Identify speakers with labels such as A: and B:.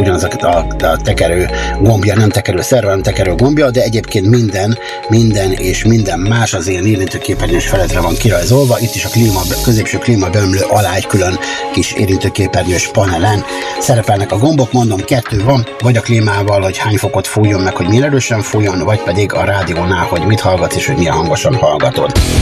A: ugyanaz a tekerő gombja, nem tekerő szerve, hanem tekerő gombja, de egyébként minden más az ilyen érintőképernyős feletre van kirajzolva. Itt is a középső klímabömlő alá egy külön kis érintőképernyős panelen szerepelnek a gombok, mondom, 2 van, vagy a klímával, hogy hány fokot fújjon meg, hogy milyen erősen fújjon, vagy pedig a rádiónál, hogy mit hallgatsz és hogy milyen hangosan hallgatod.